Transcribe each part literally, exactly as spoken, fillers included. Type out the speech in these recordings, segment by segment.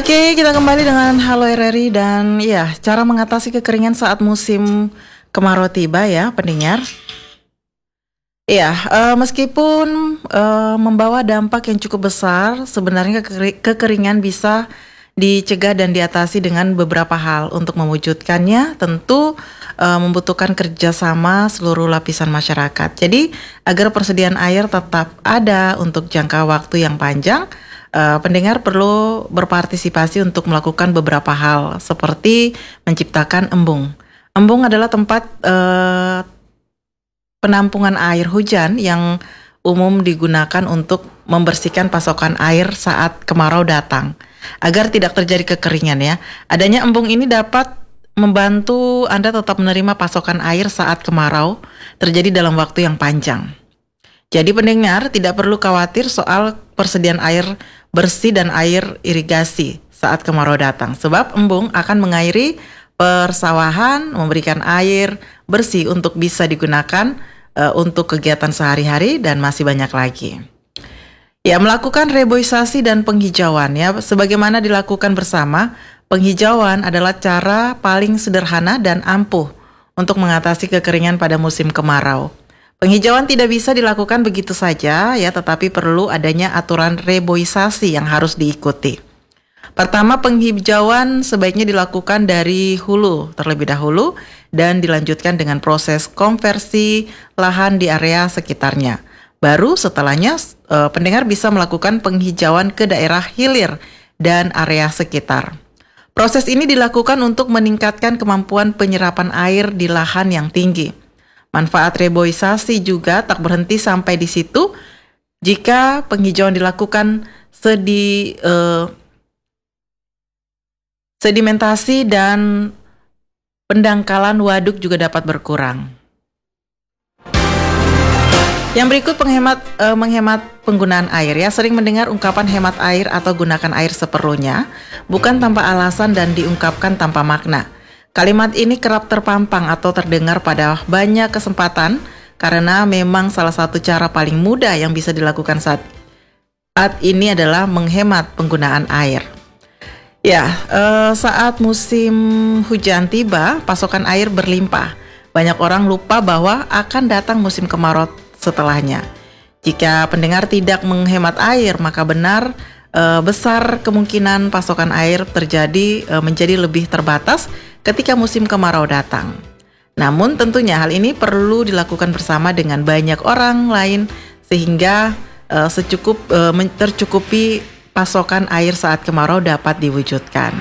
Oke, kita kembali dengan Halo R R I dan ya, cara mengatasi kekeringan saat musim kemarau tiba ya, pendengar. Ya, uh, meskipun uh, membawa dampak yang cukup besar, sebenarnya kekeri- kekeringan bisa dicegah dan diatasi dengan beberapa hal. Untuk mewujudkannya, tentu uh, membutuhkan kerjasama seluruh lapisan masyarakat. Jadi, agar persediaan air tetap ada untuk jangka waktu yang panjang, Uh, pendengar perlu berpartisipasi untuk melakukan beberapa hal seperti menciptakan embung. Embung adalah tempat uh, penampungan air hujan yang umum digunakan untuk membersihkan pasokan air saat kemarau datang agar tidak terjadi kekeringan ya. Adanya embung ini dapat membantu Anda tetap menerima pasokan air saat kemarau terjadi dalam waktu yang panjang. Jadi pendengar tidak perlu khawatir soal persediaan air bersih dan air irigasi saat kemarau datang. Sebab embung akan mengairi persawahan, memberikan air bersih untuk bisa digunakan uh, untuk kegiatan sehari-hari dan masih banyak lagi. Ya, melakukan reboisasi dan penghijauan ya, sebagaimana dilakukan bersama, penghijauan adalah cara paling sederhana dan ampuh untuk mengatasi kekeringan pada musim kemarau. Penghijauan tidak bisa dilakukan begitu saja ya, tetapi perlu adanya aturan reboisasi yang harus diikuti. Pertama, penghijauan sebaiknya dilakukan dari hulu terlebih dahulu dan dilanjutkan dengan proses konversi lahan di area sekitarnya. Baru setelahnya eh, pendengar bisa melakukan penghijauan ke daerah hilir dan area sekitar. Proses ini dilakukan untuk meningkatkan kemampuan penyerapan air di lahan yang tinggi. Manfaat reboisasi juga tak berhenti sampai di situ. Jika penghijauan dilakukan, sedi, eh, sedimentasi dan pendangkalan waduk juga dapat berkurang. Yang berikut penghemat, eh, menghemat penggunaan air ya. Sering mendengar ungkapan hemat air atau gunakan air seperlunya, bukan tanpa alasan dan diungkapkan tanpa makna. Kalimat ini kerap terpampang atau terdengar pada banyak kesempatan karena memang salah satu cara paling mudah yang bisa dilakukan saat, saat ini adalah menghemat penggunaan air. Ya, eh, saat musim hujan tiba, pasokan air berlimpah. Banyak orang lupa bahwa akan datang musim kemarau setelahnya. Jika pendengar tidak menghemat air, maka benar eh, besar kemungkinan pasokan air terjadi eh, menjadi lebih terbatas ketika musim kemarau datang. Namun tentunya hal ini perlu dilakukan bersama dengan banyak orang lain sehingga uh, secukup uh, tercukupi pasokan air saat kemarau dapat diwujudkan.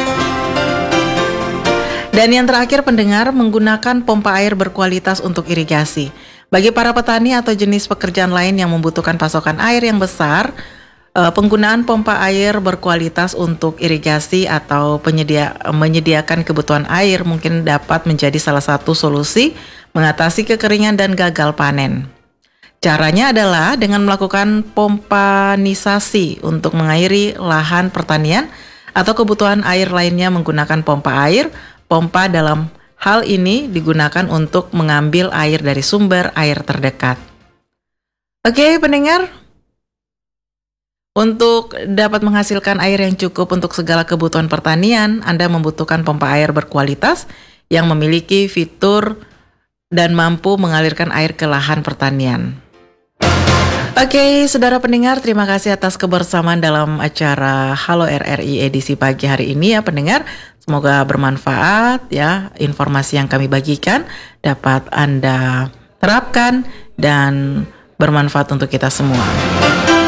Dan yang terakhir pendengar, menggunakan pompa air berkualitas untuk irigasi. Bagi para petani atau jenis pekerjaan lain yang membutuhkan pasokan air yang besar, Uh, penggunaan pompa air berkualitas untuk irigasi atau penyedia, menyediakan kebutuhan air mungkin dapat menjadi salah satu solusi mengatasi kekeringan dan gagal panen. Caranya adalah dengan melakukan pompanisasi untuk mengairi lahan pertanian atau kebutuhan air lainnya menggunakan pompa air. Pompa dalam hal ini digunakan untuk mengambil air dari sumber air terdekat. Oke, pendengar. Untuk dapat menghasilkan air yang cukup untuk segala kebutuhan pertanian, Anda membutuhkan pompa air berkualitas yang memiliki fitur dan mampu mengalirkan air ke lahan pertanian. Oke, saudara pendengar, terima kasih atas kebersamaan dalam acara Halo R R I edisi pagi hari ini ya pendengar. Semoga bermanfaat ya, informasi yang kami bagikan dapat Anda terapkan dan bermanfaat untuk kita semua.